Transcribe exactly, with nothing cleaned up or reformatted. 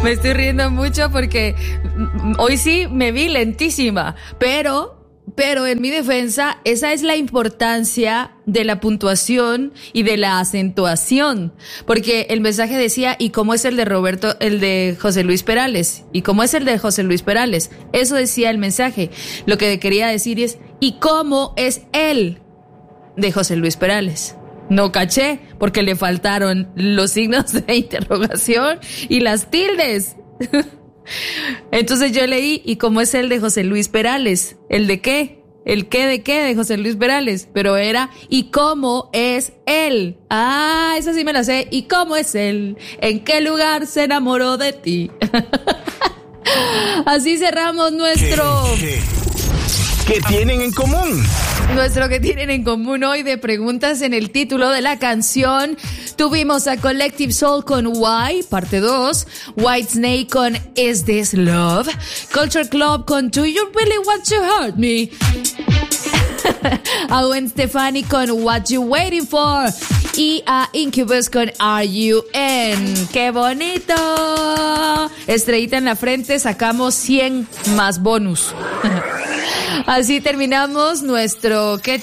Me estoy riendo mucho porque hoy sí me vi lentísima, pero... Pero en mi defensa, esa es la importancia de la puntuación y de la acentuación. Porque el mensaje decía, ¿y cómo es el de Roberto, el de José Luis Perales? ¿Y cómo es el de José Luis Perales? Eso decía el mensaje. Lo que quería decir es, ¿y cómo es el de José Luis Perales? No caché, porque le faltaron los signos de interrogación y las tildes. Entonces yo leí, ¿y cómo es el de José Luis Perales? ¿El de qué? ¿El qué de qué de José Luis Perales? Pero era, ¿y cómo es él? Ah, esa sí me la sé. ¿Y cómo es él? ¿En qué lugar se enamoró de ti? Así cerramos nuestro... ¿Qué, qué, qué tienen en común? Nuestro que tienen en común hoy de preguntas en el título de la canción. Tuvimos a Collective Soul con Why, parte dos. Whitesnake con Is This Love. Culture Club con Do You Really Want to Hurt Me. A Gwen Stefani con What You Waiting For. Y a Incubus con Are You In. ¡Qué bonito! Estrellita en la frente, sacamos cien más bonus. Así terminamos nuestro ¿Qué